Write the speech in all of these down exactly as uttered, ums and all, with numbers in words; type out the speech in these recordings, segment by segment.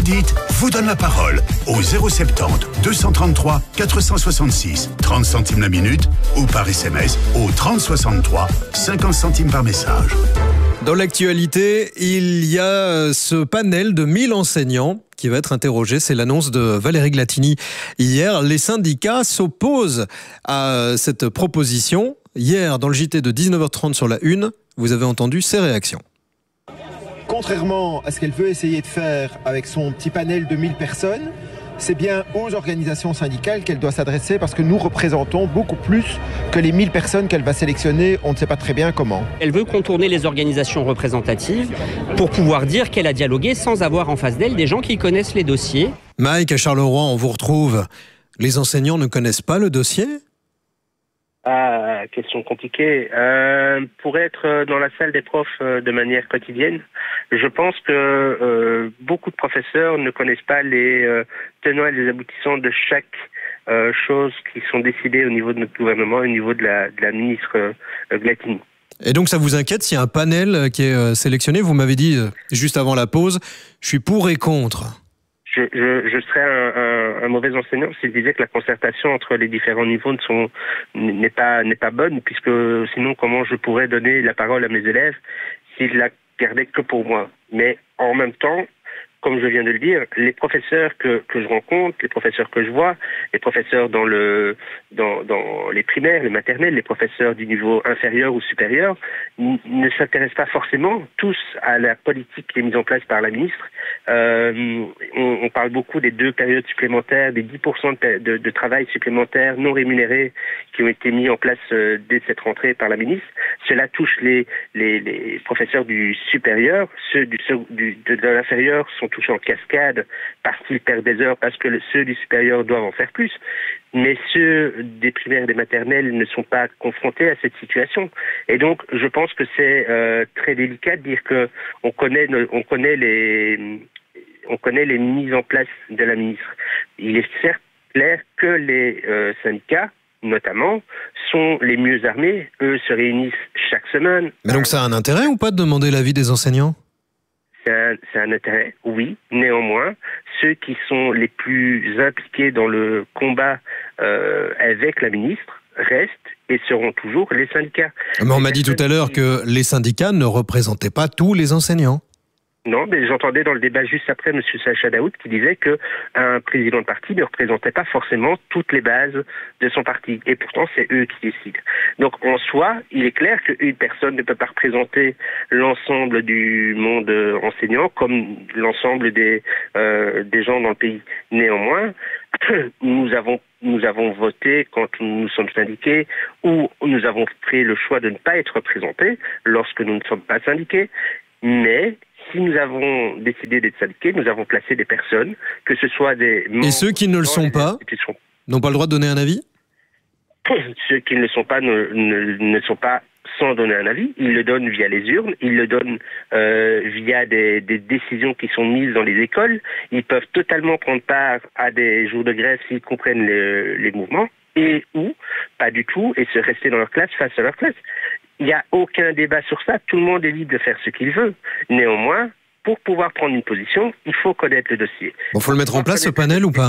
dites vous donne la parole au zéro soixante-dix, deux cent trente-trois, quatre cent soixante-six, trente centimes la minute ou par S M S au trente soixante-trois, cinquante centimes par message. Dans l'actualité, il y a ce panel de mille enseignants qui va être interrogé. C'est l'annonce de Valérie Glatini hier. Les syndicats s'opposent à cette proposition. Hier, dans le J T de dix-neuf heures trente sur la Une, vous avez entendu ces réactions. Contrairement à ce qu'elle veut essayer de faire avec son petit panel de mille personnes, c'est bien aux organisations syndicales qu'elle doit s'adresser parce que nous représentons beaucoup plus que les mille personnes qu'elle va sélectionner, on ne sait pas très bien comment. Elle veut contourner les organisations représentatives pour pouvoir dire qu'elle a dialogué sans avoir en face d'elle des gens qui connaissent les dossiers. Mike, à Charleroi, on vous retrouve. Les enseignants ne connaissent pas le dossier ? Ah, question compliquée. Euh, pour être dans la salle des profs euh, de manière quotidienne, je pense que euh, beaucoup de professeurs ne connaissent pas les euh, tenants et les aboutissants de chaque euh, chose qui sont décidées au niveau de notre gouvernement, au niveau de la, de la ministre euh, Glatini. Et donc ça vous inquiète s'il y a un panel qui est euh, sélectionné ? Vous m'avez dit euh, juste avant la pause, je suis pour et contre. Je, je, je serais un, un, un mauvais enseignant s'il disait que la concertation entre les différents niveaux ne sont, n'est pas, n'est pas bonne, puisque sinon comment je pourrais donner la parole à mes élèves s'ils la gardaient que pour moi. Mais en même temps, comme je viens de le dire, les professeurs que, que je rencontre, les professeurs que je vois, les professeurs dans le dans, dans les primaires, les maternelles, les professeurs du niveau inférieur ou supérieur, n- ne s'intéressent pas forcément tous à la politique qui est mise en place par la ministre. Euh, on, on parle beaucoup des deux périodes supplémentaires, des dix pour cent de, de, de travail supplémentaire non rémunéré qui ont été mis en place euh, dès cette rentrée par la ministre. Cela touche les, les, les professeurs du supérieur, ceux du, du, de, de l'inférieur sont touchés en cascade parce qu'ils perdent des heures, parce que le, ceux du supérieur doivent en faire plus. Mais ceux des primaires et des maternelles ne sont pas confrontés à cette situation. Et donc, je pense que c'est euh, très délicat de dire que on connaît, on connaît les, on connaît les mises en place de la ministre. Il est certes clair que les euh, syndicats, notamment, sont les mieux armés. Eux se réunissent chaque semaine. Mais donc ça a un intérêt ou pas de demander l'avis des enseignants ? C'est un, c'est un intérêt, oui. Néanmoins, ceux qui sont les plus impliqués dans le combat euh, avec la ministre restent et seront toujours les syndicats. Mais on m'a dit tout à l'heure que les syndicats ne représentaient pas tous les enseignants. Non, mais j'entendais dans le débat juste après M. Sacha Daoud qui disait qu'un président de parti ne représentait pas forcément toutes les bases de son parti. Et pourtant, c'est eux qui décident. Donc, en soi, il est clair qu'une personne ne peut pas représenter l'ensemble du monde enseignant comme l'ensemble des, euh, des gens dans le pays. Néanmoins, nous avons nous avons voté quand nous nous sommes syndiqués ou nous avons fait le choix de ne pas être représentés lorsque nous ne sommes pas syndiqués. Mais si nous avons décidé d'être syndiqués, nous avons placé des personnes, que ce soit des... Et ceux qui ne le sont pas, n'ont pas le droit de donner un avis ? Ceux qui ne le sont pas ne, ne, ne sont pas sans donner un avis. Ils le donnent via les urnes, ils le donnent euh, via des, des décisions qui sont mises dans les écoles. Ils peuvent totalement prendre part à des jours de grève s'ils comprennent le, les mouvements, et ou pas du tout, et se rester dans leur classe face à leur classe. Il n'y a aucun débat sur ça. Tout le monde est libre de faire ce qu'il veut. Néanmoins, pour pouvoir prendre une position, il faut connaître le dossier. Bon, faut le mettre en place, ce panel, ou pas ?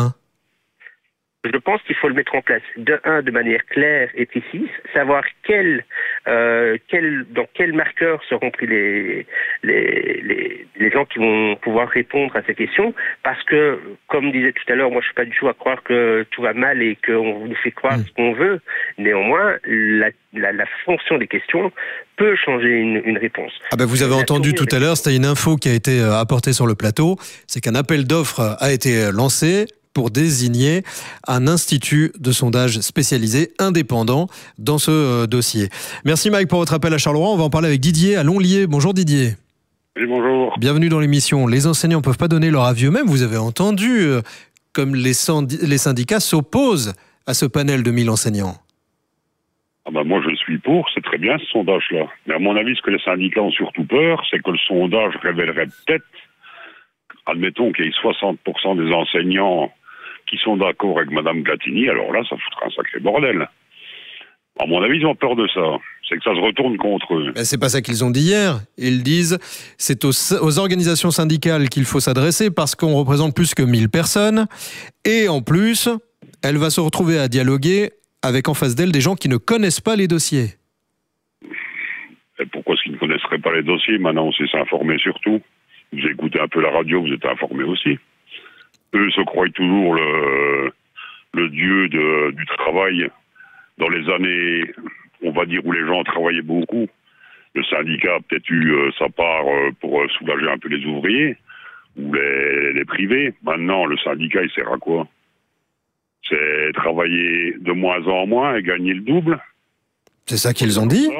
Je pense qu'il faut le mettre en place, de un, de manière claire et précise, savoir quel, euh, quel, dans quels marqueurs seront pris les, les, les, les gens qui vont pouvoir répondre à ces questions, parce que, comme disait tout à l'heure, moi je ne suis pas du tout à croire que tout va mal et qu'on nous fait croire mmh. ce qu'on veut. Néanmoins, la, la, la fonction des questions peut changer une, une réponse. Ah ben vous avez entendu tout à l'heure, c'était une info qui a été apportée sur le plateau, c'est qu'un appel d'offres a été lancé pour désigner un institut de sondage spécialisé indépendant dans ce euh, dossier. Merci Mike pour votre appel à Charleroi. On va en parler avec Didier à Longlier. Bonjour Didier. Oui, bonjour. Bienvenue dans l'émission. Les enseignants ne peuvent pas donner leur avis eux-mêmes. Vous avez entendu euh, comme les, sandi- les syndicats s'opposent à ce panel de mille enseignants. Ah ben moi je suis pour, c'est très bien ce sondage-là. Mais à mon avis, ce que les syndicats ont surtout peur, c'est que le sondage révélerait peut-être, admettons qu'il y ait soixante pour cent des enseignants qui sont d'accord avec Mme Glatini, alors là, ça foutera un sacré bordel. À mon avis, ils ont peur de ça. C'est que ça se retourne contre eux. Ben, c'est pas ça qu'ils ont dit hier. Ils disent c'est aux, aux organisations syndicales qu'il faut s'adresser parce qu'on représente plus que mille personnes. Et en plus, elle va se retrouver à dialoguer avec en face d'elle des gens qui ne connaissent pas les dossiers. Et pourquoi est-ce qu'ils ne connaisseraient pas les dossiers? Maintenant, on sait s'informer surtout. Vous écoutez un peu la radio, vous êtes informés aussi. Eux se croient toujours le, le dieu de, du travail. Dans les années, on va dire, où les gens travaillaient beaucoup, le syndicat a peut-être eu euh, sa part euh, pour euh, soulager un peu les ouvriers ou les, les privés. Maintenant, le syndicat, il sert à quoi? C'est travailler de moins en moins et gagner le double. C'est ça qu'ils ont dit?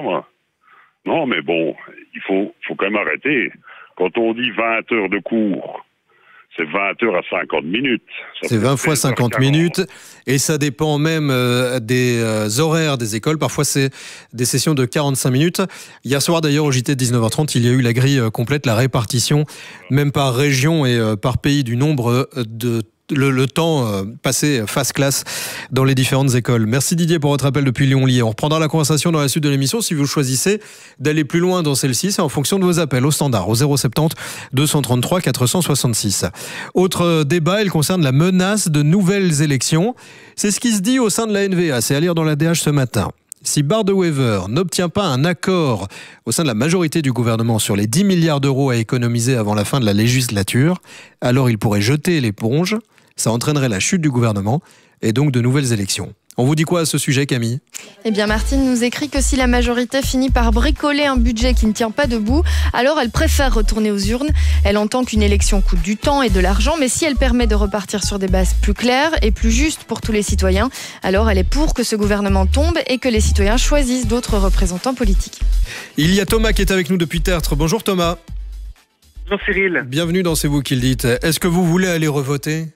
Non, mais bon, il faut, faut quand même arrêter. Quand on dit vingt heures de cours, c'est vingt heures à cinquante minutes. C'est vingt fois cinquante minutes. Et ça dépend même euh, des euh, horaires des écoles. Parfois, c'est des sessions de quarante-cinq minutes. Hier soir, d'ailleurs, au J T de dix-neuf heures trente, il y a eu la grille euh, complète, la répartition, même par région et euh, par pays, du nombre de Le, le temps euh, passé face classe dans les différentes écoles. Merci Didier pour votre appel depuis Lyon-Lié. On reprendra la conversation dans la suite de l'émission. Si vous choisissez d'aller plus loin dans celle-ci, c'est en fonction de vos appels au standard, au zéro soixante-dix, deux cent trente-trois, quatre cent soixante-six. Autre débat, il concerne la menace de nouvelles élections. C'est ce qui se dit au sein de la N V A. C'est à lire dans la D H ce matin. Si Bardewever n'obtient pas un accord au sein de la majorité du gouvernement sur les dix milliards d'euros à économiser avant la fin de la législature, alors il pourrait jeter l'éponge. Ça entraînerait la chute du gouvernement et donc de nouvelles élections. On vous dit quoi à ce sujet, Camille? Eh bien, Martine nous écrit que si la majorité finit par bricoler un budget qui ne tient pas debout, alors elle préfère retourner aux urnes. Elle entend qu'une élection coûte du temps et de l'argent, mais si elle permet de repartir sur des bases plus claires et plus justes pour tous les citoyens, alors elle est pour que ce gouvernement tombe et que les citoyens choisissent d'autres représentants politiques. Il y a Thomas qui est avec nous depuis Tertre. Bonjour Thomas. Bonjour Cyril. Bienvenue dans C'est vous qui le dites. Est-ce que vous voulez aller revoter?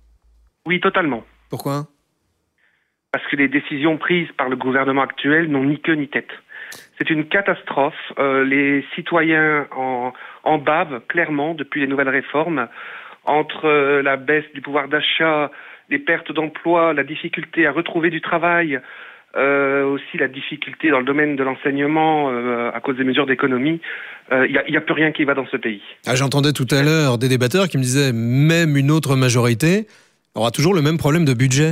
Oui, totalement. Pourquoi? Parce que les décisions prises par le gouvernement actuel n'ont ni queue ni tête. C'est une catastrophe. Euh, les citoyens en, en bavent clairement depuis les nouvelles réformes. Entre euh, la baisse du pouvoir d'achat, les pertes d'emploi, la difficulté à retrouver du travail, euh, aussi la difficulté dans le domaine de l'enseignement euh, à cause des mesures d'économie, il euh, n'y a, y a plus rien qui va dans ce pays. Ah, j'entendais tout à l'heure des débatteurs qui me disaient même une autre majorité aura toujours le même problème de budget.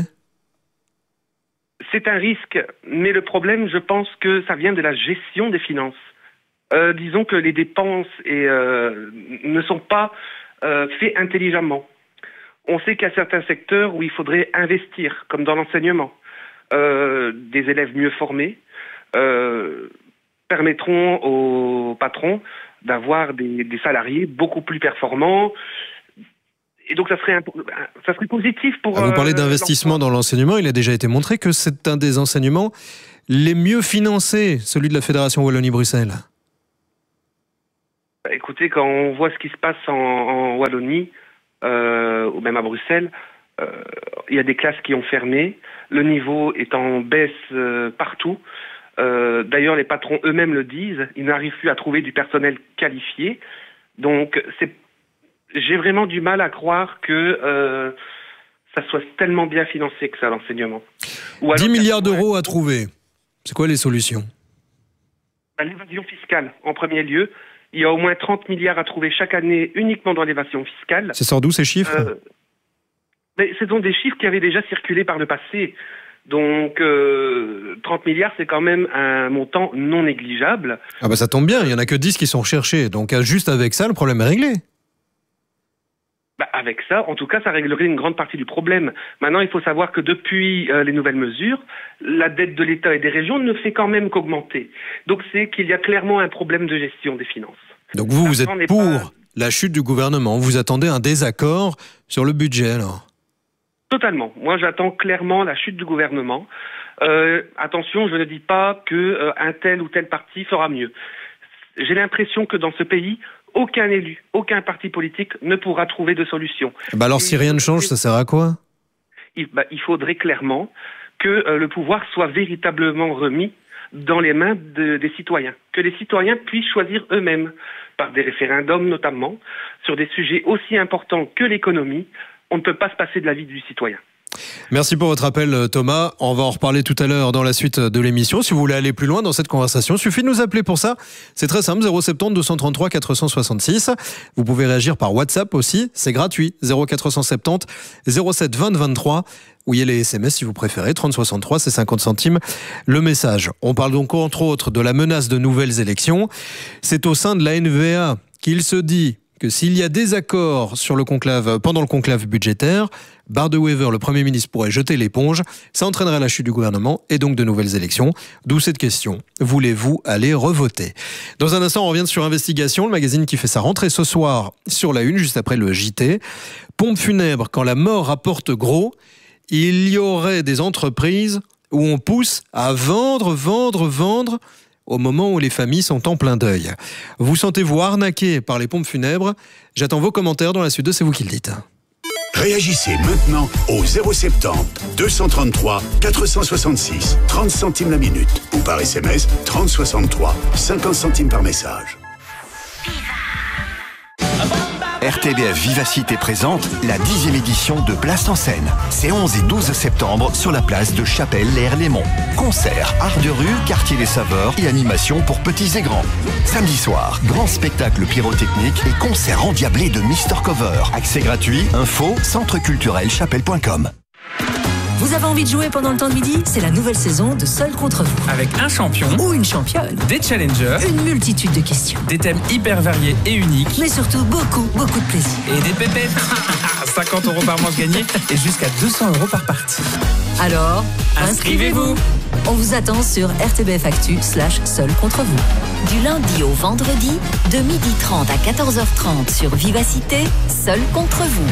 C'est un risque, mais le problème, je pense que ça vient de la gestion des finances. Euh, disons que les dépenses et, euh, ne sont pas euh, faites intelligemment. On sait qu'il y a certains secteurs où il faudrait investir, comme dans l'enseignement. Euh, des élèves mieux formés euh, permettront aux patrons d'avoir des, des salariés beaucoup plus performants. Et donc ça serait, un, ça serait positif pour... Vous parlez euh, d'investissement dans l'enseignement. Il a déjà été montré que c'est un des enseignements les mieux financés, celui de la Fédération Wallonie-Bruxelles. Écoutez, quand on voit ce qui se passe en, en Wallonie, euh, ou même à Bruxelles, euh, il y a des classes qui ont fermé. Le niveau est en baisse euh, partout. Euh, d'ailleurs, les patrons eux-mêmes le disent. Ils n'arrivent plus à trouver du personnel qualifié. Donc, c'est j'ai vraiment du mal à croire que euh, ça soit tellement bien financé que ça, l'enseignement. dix milliards d'euros à trouver. C'est quoi les solutions? L'évasion fiscale, en premier lieu. Il y a au moins trente milliards à trouver chaque année uniquement dans l'évasion fiscale. Ça sort d'où ces chiffres? euh, mais Ce sont des chiffres qui avaient déjà circulé par le passé. Donc, euh, trente milliards, c'est quand même un montant non négligeable. Ah bah ça tombe bien, il n'y en a que dix qui sont recherchés. Donc juste avec ça, le problème est réglé. Bah avec ça, en tout cas, ça réglerait une grande partie du problème. Maintenant, il faut savoir que depuis euh, les nouvelles mesures, la dette de l'État et des régions ne fait quand même qu'augmenter. Donc c'est qu'il y a clairement un problème de gestion des finances. Donc vous, vous êtes pour pas... la chute du gouvernement. Vous attendez un désaccord sur le budget, alors? Totalement. Moi, j'attends clairement la chute du gouvernement. Euh, attention, je ne dis pas que euh, un tel ou tel parti fera mieux. J'ai l'impression que dans ce pays, aucun élu, aucun parti politique ne pourra trouver de solution. Bah alors, si rien ne change, ça sert à quoi? il, bah, il faudrait clairement que euh, le pouvoir soit véritablement remis dans les mains de, des citoyens. Que les citoyens puissent choisir eux-mêmes, par des référendums notamment, sur des sujets aussi importants que l'économie. On ne peut pas se passer de l'avis du citoyen. Merci pour votre appel, Thomas. On va en reparler tout à l'heure dans la suite de l'émission. Si vous voulez aller plus loin dans cette conversation, il suffit de nous appeler pour ça. C'est très simple, zéro sept zéro deux cent trente-trois quatre cent soixante-six. Vous pouvez réagir par WhatsApp aussi, c'est gratuit, zéro quatre cent soixante-dix zéro sept vingt vingt-trois. Ou il y a les S M S si vous préférez, trente soixante-trois, c'est cinquante centimes le message. On parle donc entre autres de la menace de nouvelles élections. C'est au sein de la N V A qu'il se dit que s'il y a des accords sur le conclave, pendant le conclave budgétaire, Bardewever, le Premier ministre, pourrait jeter l'éponge. Ça entraînerait la chute du gouvernement et donc de nouvelles élections. D'où cette question. Voulez-vous aller revoter ? Dans un instant, on revient sur Investigation, le magazine qui fait sa rentrée ce soir sur la une, juste après le J T. Pompe funèbre, quand la mort rapporte gros, il y aurait des entreprises où on pousse à vendre, vendre, vendre au moment où les familles sont en plein deuil. Vous sentez-vous arnaqué par les pompes funèbres ? J'attends vos commentaires dans la suite de C'est vous qui le dites. Réagissez maintenant au zéro sept zéro deux cent trente-trois quatre cent soixante-six, trente centimes la minute, ou par S M S trente soixante-trois, cinquante centimes par message. R T B F Vivacité présente la dixième édition de Place en Scène. C'est onze et douze septembre sur la place de Chapelle-les-Herlémont. Concert, art de rue, quartier des saveurs et animation pour petits et grands. Samedi soir, grand spectacle pyrotechnique et concert endiablé de Mister Cover. Accès gratuit, info, centre culturel chapelle point com. Vous avez envie de jouer pendant le temps de midi ? C'est la nouvelle saison de Seul contre vous. Avec un champion ou une championne, des challengers, une multitude de questions, des thèmes hyper variés et uniques, mais surtout beaucoup, beaucoup de plaisir. Et des pépettes. cinquante euros par manche gagnée et jusqu'à deux cents euros par partie. Alors, inscrivez-vous. On vous attend sur R T B F Actu slash Seul contre vous. Du lundi au vendredi, de midi trente à quatorze heures trente sur Vivacité, Seul contre vous.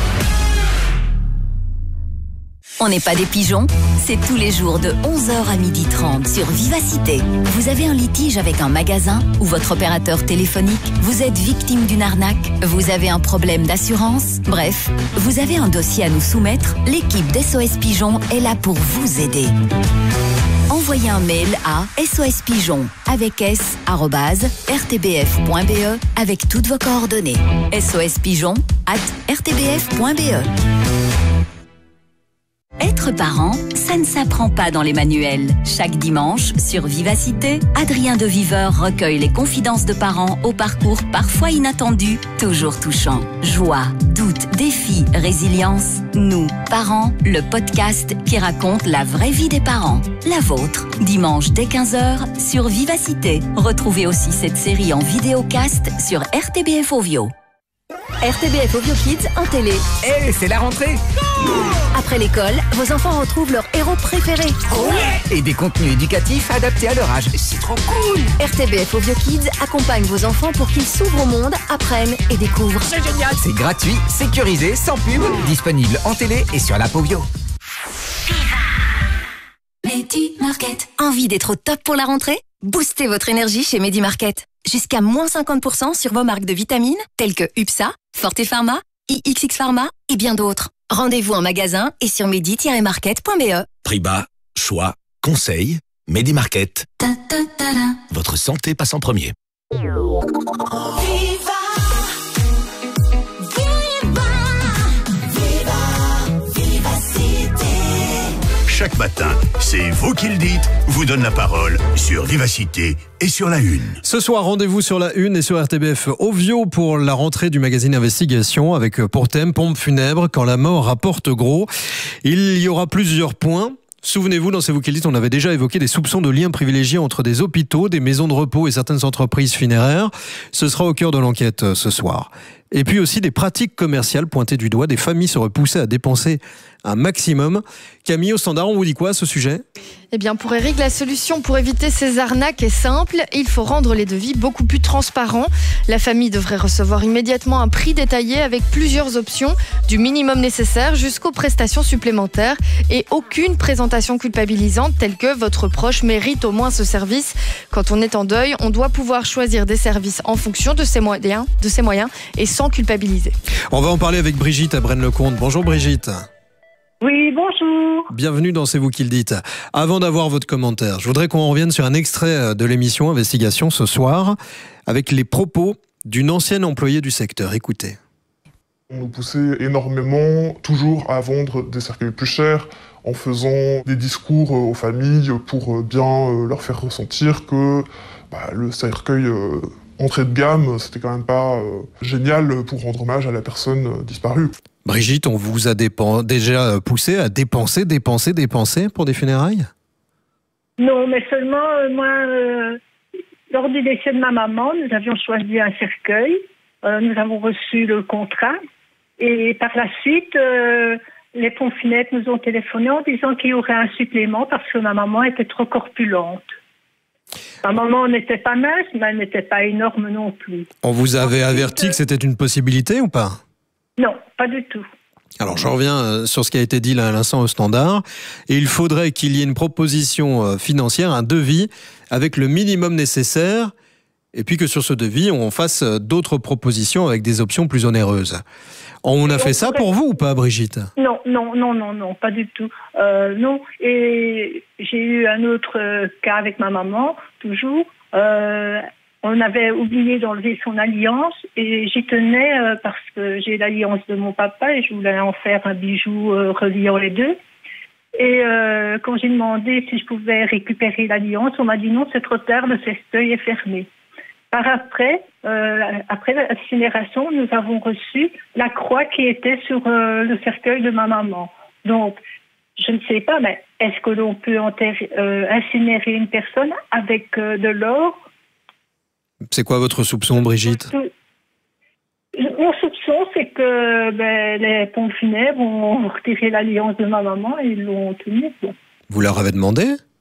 On n'est pas des pigeons, c'est tous les jours de onze heures à midi trente sur Vivacité. Vous avez un litige avec un magasin ou votre opérateur téléphonique, vous êtes victime d'une arnaque, vous avez un problème d'assurance, bref, vous avez un dossier à nous soumettre, l'équipe d'S O S Pigeon est là pour vous aider. Envoyez un mail à sospigeon avec s arobase r t b f point b e avec toutes vos coordonnées. sospigeon at r t b f point b e. Être parent, ça ne s'apprend pas dans les manuels. Chaque dimanche, sur Vivacité, Adrien de Viveur recueille les confidences de parents au parcours parfois inattendu, toujours touchant. Joie, doute, défi, résilience. Nous, parents, le podcast qui raconte la vraie vie des parents. La vôtre, dimanche dès quinze heures, sur Vivacité. Retrouvez aussi cette série en vidéocast sur R T B F Ovio. R T B F Ovio Kids en télé. Eh, hey, c'est la rentrée! Après l'école, vos enfants retrouvent leur héros préféré. Ouais! Et des contenus éducatifs adaptés à leur âge. C'est trop cool! R T B F Ovio Kids accompagne vos enfants pour qu'ils s'ouvrent au monde, apprennent et découvrent. C'est génial! C'est gratuit, sécurisé, sans pub, disponible en télé et sur l'app Ovio. Medi Market. Envie d'être au top pour la rentrée ? Boostez votre énergie chez Medi Market. Jusqu'à moins cinquante pour cent sur vos marques de vitamines, telles que UPSA, Forte Pharma, I X X Pharma et bien d'autres. Rendez-vous en magasin et sur medi tiret market point b e. Prix bas, choix, conseil, Medi Market. Votre santé passe en premier. Chaque matin, c'est vous qui le dites, vous donne la parole sur Vivacité et sur la Une. Ce soir, rendez-vous sur la Une et sur R T B F Ovio pour la rentrée du magazine Investigation avec pour thème pompe funèbre quand la mort rapporte gros. Il y aura plusieurs points. Souvenez-vous, dans C'est vous qui le dites, on avait déjà évoqué des soupçons de liens privilégiés entre des hôpitaux, des maisons de repos et certaines entreprises funéraires. Ce sera au cœur de l'enquête ce soir. Et puis aussi des pratiques commerciales pointées du doigt, des familles se repoussaient à dépenser un maximum. Camille, au standard, on vous dit quoi à ce sujet ? Eh bien, pour Eric, la solution pour éviter ces arnaques est simple. Il faut rendre les devis beaucoup plus transparents. La famille devrait recevoir immédiatement un prix détaillé avec plusieurs options, du minimum nécessaire jusqu'aux prestations supplémentaires et aucune présentation culpabilisante telle que votre proche mérite au moins ce service. Quand on est en deuil, on doit pouvoir choisir des services en fonction de ses moyens, de ses moyens et sans culpabiliser. On va en parler avec Brigitte à Braine-le-Comte. Bonjour Brigitte. Oui, bonjour. Bienvenue dans C'est vous qui le dites. Avant d'avoir votre commentaire, je voudrais qu'on revienne sur un extrait de l'émission Investigation ce soir avec les propos d'une ancienne employée du secteur. Écoutez. On nous poussait énormément, toujours à vendre des cercueils plus chers, en faisant des discours aux familles pour bien leur faire ressentir que bah, le cercueil euh, entrée de gamme, c'était quand même pas euh, génial pour rendre hommage à la personne euh, disparue. Brigitte, on vous a dépen- déjà poussé à dépenser, dépenser, dépenser pour des funérailles ? Non, mais seulement, euh, moi, euh, lors du décès de ma maman, nous avions choisi un cercueil, euh, nous avons reçu le contrat, et par la suite... Euh, les pompes funèbres nous ont téléphoné en disant qu'il y aurait un supplément parce que ma maman était trop corpulente. Ma maman n'était pas mince, mais elle n'était pas énorme non plus. On vous avait averti que c'était une possibilité ou pas ? Non, pas du tout. Alors, je reviens sur ce qui a été dit là à l'instant au standard. Et il faudrait qu'il y ait une proposition financière, un devis, avec le minimum nécessaire, et puis que sur ce devis, on fasse d'autres propositions avec des options plus onéreuses. On a fait ça pour vous ou pas, Brigitte ? Non, non, non, non, non, pas du tout. Euh, non, et j'ai eu un autre euh, cas avec ma maman, toujours. Euh, on avait oublié d'enlever son alliance et j'y tenais euh, parce que j'ai l'alliance de mon papa et je voulais en faire un bijou euh, reliant les deux. Et euh, quand j'ai demandé si je pouvais récupérer l'alliance, on m'a dit non, c'est trop tard, le cercueil est fermé. Par après, euh, après l'incinération, nous avons reçu la croix qui était sur euh, le cercueil de ma maman. Donc, je ne sais pas, mais est-ce que l'on peut enterrer, euh, incinérer une personne avec euh, de l'or ? C'est quoi votre soupçon, Brigitte ? Mon soupçon, c'est que ben, les pompes funèbres ont retiré l'alliance de ma maman et ils l'ont tenue. Bon. Vous leur avez demandé ?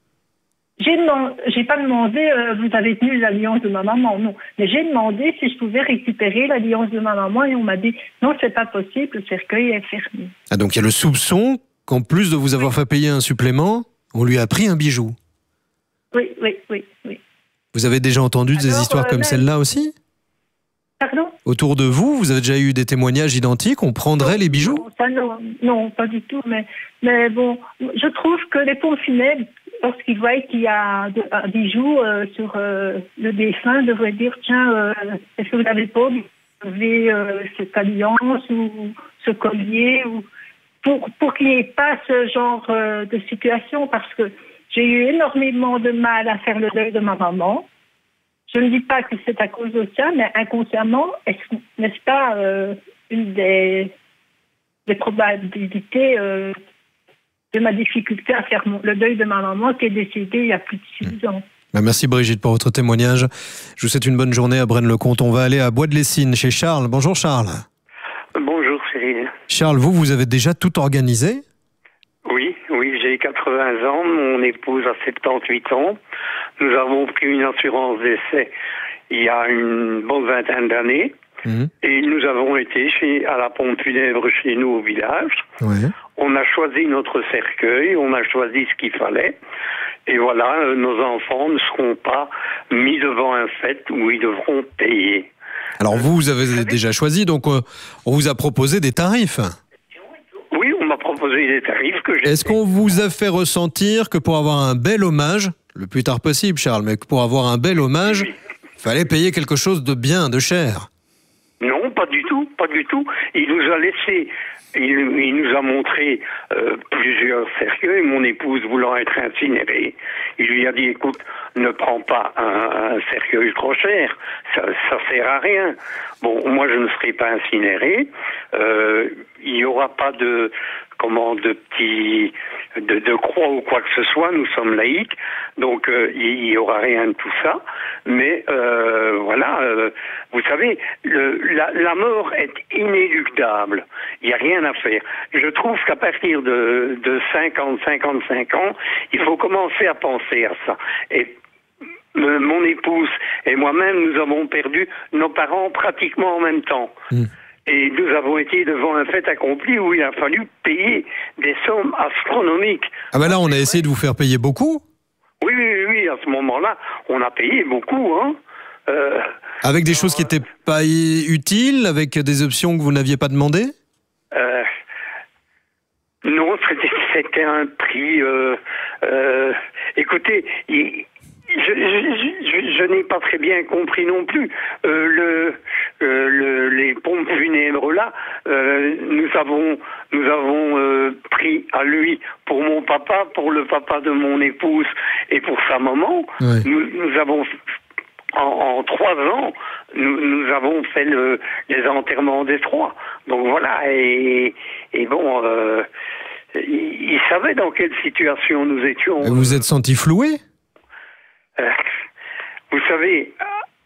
J'ai demandé, j'ai pas demandé, euh, vous avez tenu l'alliance de ma maman, non. Mais j'ai demandé si je pouvais récupérer l'alliance de ma maman et on m'a dit non, c'est pas possible, le cercueil est fermé. Ah, donc il y a le soupçon qu'en plus de vous avoir fait payer un supplément, on lui a pris un bijou. Oui, oui, oui, oui. Vous avez déjà entendu des Alors, histoires euh, comme même... celle-là aussi ? Pardon ? Autour de vous, vous avez déjà eu des témoignages identiques ? On prendrait non, les bijoux ? non, ça, non, non, pas du tout. Mais, mais bon, je trouve que les pompes funèbres, lorsqu'ils voient qu'il y a de, un bijou euh, sur euh, le défunt, devraient dire tiens, euh, est-ce que vous n'avez pas enlevé euh, cette alliance ou ce collier ou pour pour qu'il n'y ait pas ce genre euh, de situation, parce que j'ai eu énormément de mal à faire le deuil de ma maman. Je ne dis pas que c'est à cause de ça, mais inconsciemment, est-ce, n'est-ce pas euh, une des, des probabilités euh, de ma difficulté à faire mon, le deuil de ma maman qui est décédée il y a plus de six ans. Merci Brigitte pour votre témoignage. Je vous souhaite une bonne journée à Braine-le-Comte. On va aller à Bois-de-Lessines chez Charles. Bonjour Charles. Bonjour Cyril. Charles, vous, vous avez déjà tout organisé ? Oui, oui, j'ai quatre-vingts ans, mon épouse a soixante-dix-huit ans. Nous avons pris une assurance décès il y a une bonne vingtaine d'années. Mmh. Et nous avons été chez, à la pompe funèbre chez nous au village. Ouais. On a choisi notre cercueil, on a choisi ce qu'il fallait. Et voilà, euh, nos enfants ne seront pas mis devant un fait où ils devront payer. Alors vous, vous avez déjà choisi, donc euh, on vous a proposé des tarifs. Oui, on m'a proposé des tarifs que j'ai... Est-ce qu'on vous a fait ressentir que pour avoir un bel hommage, le plus tard possible Charles, mais que pour avoir un bel hommage, il oui. fallait payer quelque chose de bien, de cher ? Non, pas du tout, pas du tout. Il nous a laissé, il, il nous a montré euh, plusieurs cercueils. Mon épouse voulant être incinérée, il lui a dit, écoute, ne prends pas un, un cercueil trop cher, ça, ça sert à rien. Bon, moi je ne serai pas incinéré. Euh, il n'y aura pas de, comment, de petits, de, de croix ou quoi que ce soit. Nous sommes laïcs, donc euh, il n'y aura rien de tout ça. Mais euh, voilà, euh, vous savez, le, la, la mort est inéluctable. Il n'y a rien à faire. Je trouve qu'à partir de, de cinquante, cinquante-cinq ans, il faut commencer à penser à ça. Et mon épouse et moi-même, nous avons perdu nos parents pratiquement en même temps. Mmh. Et nous avons été devant un fait accompli où il a fallu payer des sommes astronomiques. Ah ben là, on a essayé de vous faire payer beaucoup ? Oui, oui, oui, à ce moment-là, on a payé beaucoup, hein. Euh, avec des choses qui n'étaient pas utiles, avec des options que vous n'aviez pas demandées ? euh, Non, c'était, c'était un prix... Euh, euh, écoutez, il, je, je, je, je n'ai pas très bien compris non plus. Euh, le, euh, le, les pompes funèbres là, euh, nous avons, nous avons euh, pris à lui pour mon papa, pour le papa de mon épouse et pour sa maman. Ouais. Nous, nous avons en, en trois ans, nous, nous avons fait le, les enterrements des trois. Donc voilà, et, et bon, euh, il, il savait dans quelle situation nous étions. Et vous vous êtes senti floué? Euh, vous savez,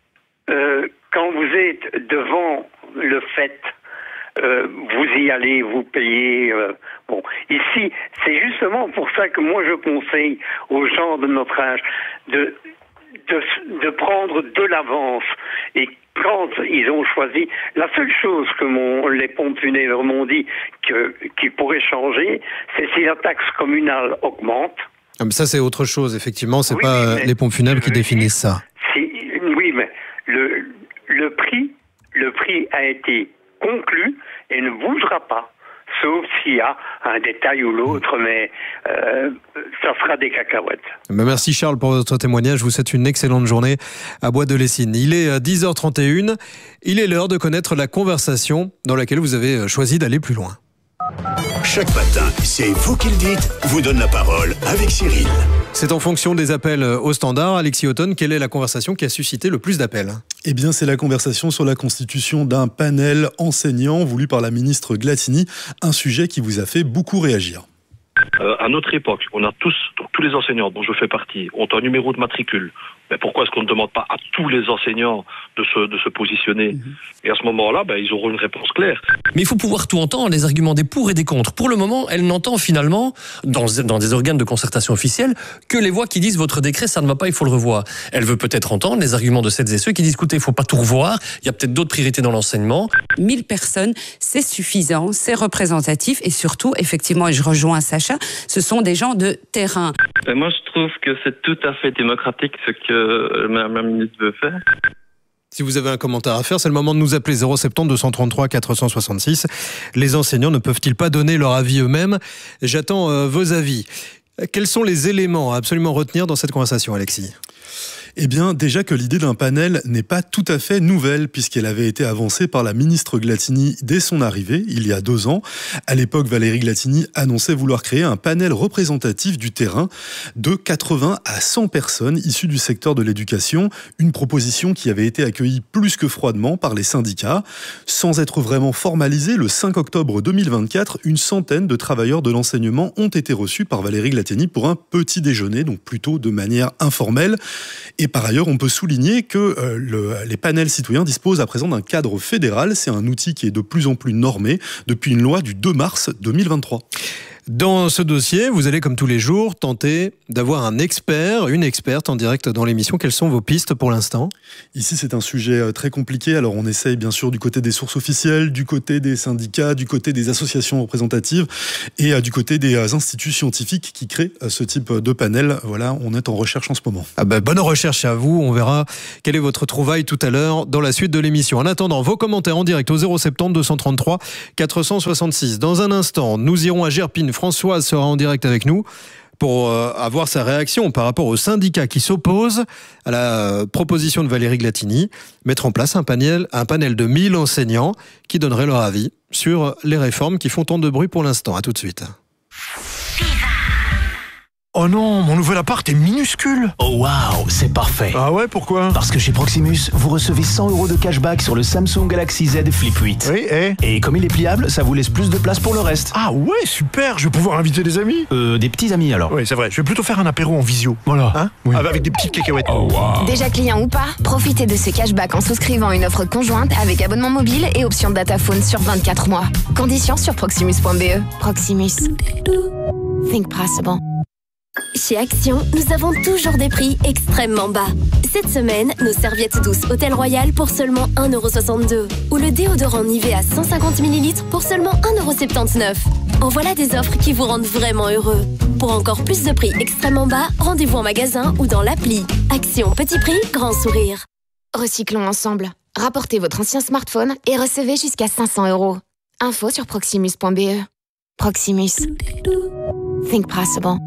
euh, quand vous êtes devant le fait, euh, vous y allez, vous payez. Euh, bon, ici, c'est justement pour ça que moi je conseille aux gens de notre âge de de, de prendre de l'avance. Et quand ils ont choisi, la seule chose que mon, les pompes funèbres m'ont dit que qui pourrait changer, c'est si la taxe communale augmente. Ah, mais ça, c'est autre chose, effectivement. C'est Oui, pas mais les pompes funèbres qui définissent ça. Si, oui, mais le, le prix, le prix a été conclu et ne bougera pas, sauf s'il y a un détail ou l'autre, mais euh, ça sera des cacahuètes. Mais merci Charles pour votre témoignage. Je vous souhaite une excellente journée à Bois de Lessines. Il est dix heures trente et une. Il est l'heure de connaître la conversation dans laquelle vous avez choisi d'aller plus loin. Chaque matin, c'est vous qui le dites, vous donne la parole avec Cyril. C'est en fonction des appels au standard. Alexis Autonne, quelle est la conversation qui a suscité le plus d'appels? Eh bien, c'est la conversation sur la constitution d'un panel enseignant voulu par la ministre Glatini, un sujet qui vous a fait beaucoup réagir. Euh, à notre époque, on a tous, tous les enseignants dont je fais partie, ont un numéro de matricule. Mais pourquoi est-ce qu'on ne demande pas à tous les enseignants de se, de se positionner? mmh. Et à ce moment-là, ben, ils auront une réponse claire. Mais il faut pouvoir tout entendre, les arguments des pour et des contre. Pour le moment, elle n'entend finalement, dans, dans des organes de concertation officiels, que les voix qui disent votre décret, ça ne va pas, il faut le revoir. Elle veut peut-être entendre les arguments de celles et ceux qui disent écoutez, il ne faut pas tout revoir, il y a peut-être d'autres priorités dans l'enseignement. mille personnes, c'est suffisant, c'est représentatif et surtout, effectivement, et je rejoins Sacha, ce sont des gens de terrain. Et moi, je trouve que c'est tout à fait démocratique ce que Madame la ministre veut faire. Si vous avez un commentaire à faire, c'est le moment de nous appeler zéro sept zéro deux cent trente-trois quatre cent soixante-six. Les enseignants ne peuvent-ils pas donner leur avis eux-mêmes? J'attends euh, vos avis. Quels sont les éléments à absolument retenir dans cette conversation, Alexis? Eh bien, déjà que l'idée d'un panel n'est pas tout à fait nouvelle, puisqu'elle avait été avancée par la ministre Glatini dès son arrivée, il y a deux ans. À l'époque, Valérie Glatini annonçait vouloir créer un panel représentatif du terrain de quatre-vingts à cent personnes issues du secteur de l'éducation, une proposition qui avait été accueillie plus que froidement par les syndicats. Sans être vraiment formalisée, le cinq octobre deux mille vingt-quatre, une centaine de travailleurs de l'enseignement ont été reçus par Valérie Glatini pour un petit déjeuner, donc plutôt de manière informelle. Et par ailleurs, on peut souligner que euh, le, les panels citoyens disposent à présent d'un cadre fédéral. C'est un outil qui est de plus en plus normé depuis une loi du deux mars deux mille vingt-trois. Dans ce dossier, vous allez, comme tous les jours, tenter d'avoir un expert, une experte en direct dans l'émission. Quelles sont vos pistes pour l'instant? Ici, c'est un sujet très compliqué. Alors, on essaye bien sûr du côté des sources officielles, du côté des syndicats, du côté des associations représentatives et euh, du côté des euh, instituts scientifiques qui créent euh, ce type de panel. Voilà, on est en recherche en ce moment. Ah ben, bonne recherche à vous. On verra quelle est votre trouvaille tout à l'heure dans la suite de l'émission. En attendant, vos commentaires en direct au zéro sept zéro deux cent trente-trois quatre cent soixante-six. Dans un instant, nous irons à Gerpine. Françoise sera en direct avec nous pour euh, avoir sa réaction par rapport aux syndicats qui s'opposent à la euh, proposition de Valérie Glatini, mettre en place un panel, un panel de mille enseignants qui donneraient leur avis sur les réformes qui font tant de bruit pour l'instant. À tout de suite. Oh non, mon nouvel appart est minuscule. Oh waouh, c'est parfait. Ah ouais, pourquoi? Parce que chez Proximus, vous recevez cent euros de cashback sur le Samsung Galaxy Z Flip huit. Oui, et Et comme il est pliable, ça vous laisse plus de place pour le reste. Ah ouais, super, je vais pouvoir inviter des amis. Euh, des petits amis alors. Oui, c'est vrai, je vais plutôt faire un apéro en visio. Voilà. Hein Oui. Avec des petites cacahuètes. Oh wow. Déjà client ou pas, profitez de ce cashback en souscrivant une offre conjointe avec abonnement mobile et option dataphone sur vingt-quatre mois. Conditions sur proximus point b e. Proximus. Think possible. Chez Action, nous avons toujours des prix extrêmement bas. Cette semaine, nos serviettes douces Hôtel Royal pour seulement un euro soixante-deux. Ou le déodorant Nivea cent cinquante millilitres pour seulement un euro soixante-dix-neuf. En voilà des offres qui vous rendent vraiment heureux. Pour encore plus de prix extrêmement bas, rendez-vous en magasin ou dans l'appli. Action, petit prix, grand sourire. Recyclons ensemble. Rapportez votre ancien smartphone et recevez jusqu'à cinq cents euros. Info sur proximus point b e. Proximus. Think possible.